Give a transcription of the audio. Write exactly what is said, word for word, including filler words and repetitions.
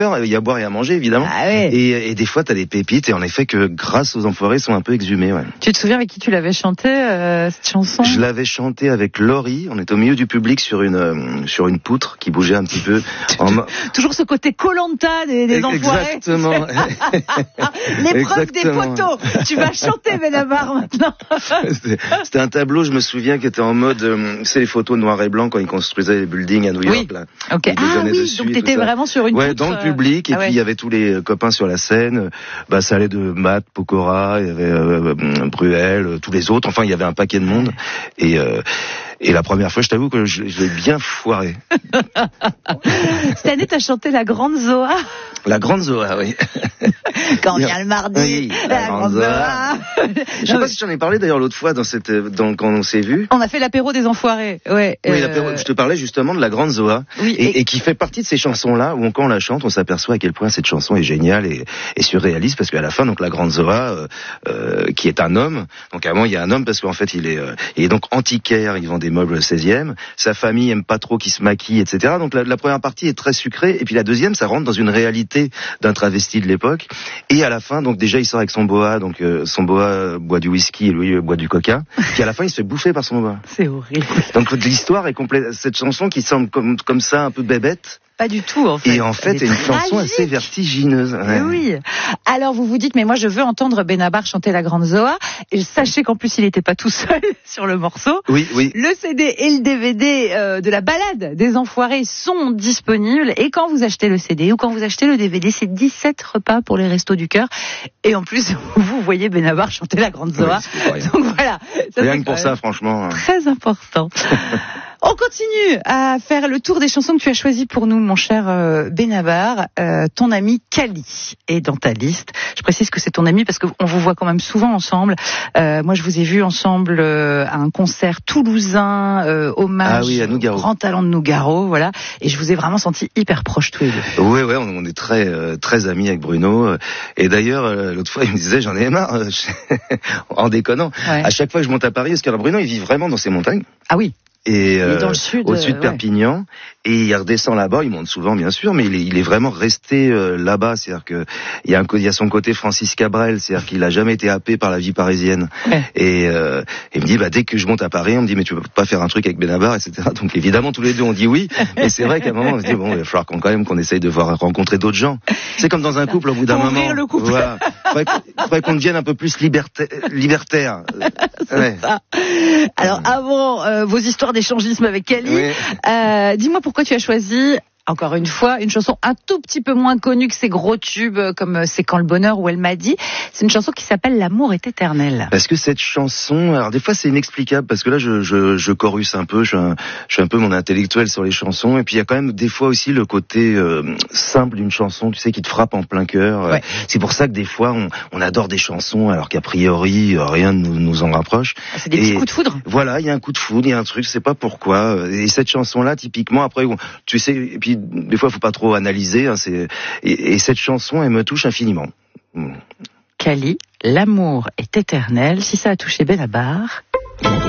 Il y a à boire et à manger, évidemment. Ah ouais. et, et des fois, t'as des pépites, et en effet, que grâce aux Enfoirés, sont un peu exhumés. Ouais. Tu te souviens avec qui tu l'avais chanté, euh, cette chanson ? Je l'avais chanté avec Laurie. On était au milieu du public sur une euh, sur une poutre qui bougeait un petit peu. En... Toujours ce côté Koh-Lanta des, des Enfoirés. Exactement. L'épreuve des poteaux. Tu vas chanter Benabar maintenant. C'était, c'était un tableau, je me souviens, qui était en mode, euh, c'est les photos noir et blanc quand ils construisaient les buildings à New York. Oui. Là. Okay. Ah oui, dessus, donc t'étais vraiment sur une ouais, poutre. Dans le public, et ah puis il ouais. y avait tous les copains sur la scène. Bah, ça allait de Matt, Pokora, il y avait euh, Bruel, euh, tous les autres. Enfin, il y avait un paquet de monde. Et euh, Et la première fois, je t'avoue que je, je l'ai bien foiré. Cette année, t'as chanté la Grande Zoa. La Grande Zoa, oui. Quand vient le mardi, oui, la, la Grande Zoa. Zoa. Je sais pas si j'en ai parlé d'ailleurs l'autre fois dans cette, dans, quand on s'est vu. On a fait l'apéro des Enfoirés, ouais. Oui, euh... l'apéro, je te parlais justement de la Grande Zoa. Oui, et, et... et qui fait partie de ces chansons-là où quand on la chante, on s'aperçoit à quel point cette chanson est géniale et, et surréaliste, parce qu'à la fin, donc la Grande Zoa, euh, euh, qui est un homme, donc avant il y a un homme parce qu'en fait il est, euh, il est donc antiquaire, il vend des meubles au seizième, sa famille aime pas trop qu'il se maquille, et cetera. Donc la, la première partie est très sucrée, et puis la deuxième, ça rentre dans une réalité d'un travesti de l'époque. Et à la fin, donc déjà il sort avec son boa, donc euh, son boa boit du whisky et lui euh, boit du coca. Puis à la fin, il se fait bouffer par son boa. C'est horrible. Donc l'histoire est complète. Cette chanson qui semble comme comme ça un peu bébête. Pas du tout, en fait. Et en fait, c'est une chanson assez vertigineuse. Ouais. Oui. Alors, vous vous dites, mais moi, je veux entendre Benabar chanter la Grande Zoa. Et sachez qu'en plus, il n'était pas tout seul sur le morceau. Oui, oui. Le C D et le D V D euh, de la balade des Enfoirés sont disponibles. Et quand vous achetez le C D ou quand vous achetez le D V D, c'est dix-sept repas pour les Restos du Cœur. Et en plus, vous voyez Benabar chanter la Grande Zoa. Oui, donc voilà. Ça, rien que pour ça, franchement. Très important. On continue à faire le tour des chansons que tu as choisies pour nous, mon cher euh, Benabar. Euh, ton ami Kali est dans ta liste. Je précise que c'est ton ami parce qu'on vous voit quand même souvent ensemble. Euh, moi, je vous ai vu ensemble euh, à un concert toulousain, euh, hommage ah oui, à Nougaro. Au grand talent de Nougaro, voilà. Et je vous ai vraiment senti hyper proches tous les deux. Oui, oui, on est très euh, très amis avec Bruno. Et d'ailleurs, euh, l'autre fois, il me disait, j'en ai marre, euh, en déconnant. Ouais. À chaque fois que je monte à Paris, parce que Bruno, il vit vraiment dans ces montagnes. Ah oui. Et euh, dans le sud, au sud euh, de Perpignan, ouais. Et il redescend là-bas, il monte souvent bien sûr, mais il est, il est vraiment resté euh, là-bas, c'est-à-dire que il y a un, il y a son côté Francis Cabrel, c'est-à-dire qu'il a jamais été happé par la vie parisienne. Ouais. Et euh, il me dit, bah dès que je monte à Paris, on me dit, mais tu peux pas faire un truc avec Benabar, et cetera. Donc évidemment tous les deux on dit oui, mais c'est vrai qu'à un moment on se dit bon, il va falloir qu'on, quand même qu'on essaye de voir rencontrer d'autres gens. C'est comme dans un couple, au bout d'un Pour moment, le couple. Voilà, faudrait, faudrait qu'on devienne un peu plus libertaire. libertaire. Ouais. Ça. Alors avant euh, vos histoires d'échangisme avec Kali, oui. euh, dis-moi pourquoi tu as choisi, encore une fois, une chanson un tout petit peu moins connue que ces gros tubes comme C'est quand le bonheur ou Elle m'a dit. C'est une chanson qui s'appelle L'amour est éternel. Parce que cette chanson, alors des fois c'est inexplicable, parce que là je, je, je chorus un peu, je suis, un, je suis un peu mon intellectuel sur les chansons, et puis il y a quand même des fois aussi le côté euh, simple d'une chanson, tu sais, qui te frappe en plein cœur. Ouais. C'est pour ça que des fois on, on adore des chansons alors qu'a priori rien ne nous, nous en rapproche. C'est des et petits coups de foudre. Voilà, il y a un coup de foudre, il y a un truc, je sais pas pourquoi. Et cette chanson-là, typiquement, après, tu sais, et puis des fois, il faut pas trop analyser. Hein, c'est... Et, et cette chanson, elle me touche infiniment. Kali, L'amour est éternel. Si ça a touché Benabar...